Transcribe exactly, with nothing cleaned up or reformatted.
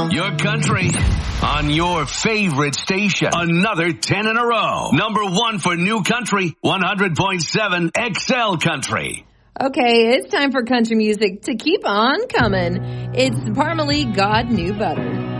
Your country on your favorite station. Another ten in a row. Number one for New Country, one hundred point seven X L Country. Okay, it's time for country music to keep on coming. It's Parmalee God Knew Better.